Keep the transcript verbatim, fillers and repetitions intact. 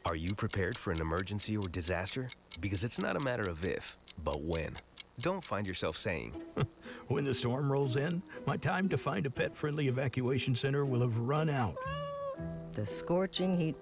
Are you prepared for an emergency or disaster? Because it's not a matter of if, but when. Don't find yourself saying, when the storm rolls in, my time to find a pet-friendly evacuation center will have run out. The scorching heat